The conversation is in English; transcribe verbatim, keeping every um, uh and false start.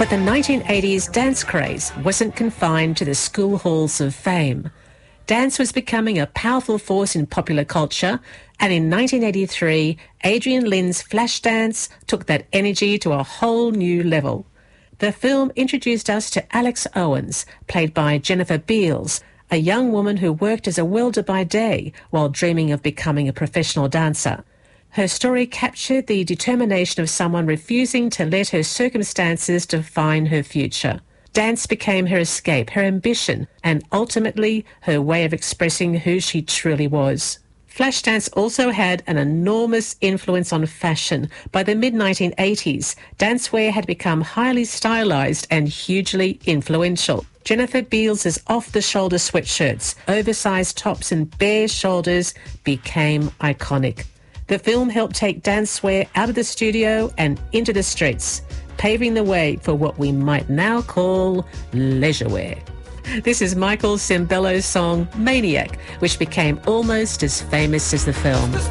But the nineteen eighties dance craze wasn't confined to the school halls of fame. Dance was becoming a powerful force in popular culture, and in nineteen eighty-three, Adrian Lyne's Flashdance took that energy to a whole new level. The film introduced us to Alex Owens, played by Jennifer Beals, a young woman who worked as a welder by day while dreaming of becoming a professional dancer. Her story captured the determination of someone refusing to let her circumstances define her future. Dance became her escape, her ambition, and ultimately her way of expressing who she truly was. Flashdance also had an enormous influence on fashion. By the mid nineteen eighties, dancewear had become highly stylized and hugely influential. Jennifer Beals' off-the-shoulder sweatshirts, oversized tops and bare shoulders became iconic. The film helped take dancewear out of the studio and into the streets, paving the way for what we might now call leisure wear. This is Michael Sembello's song Maniac, which became almost as famous as the film.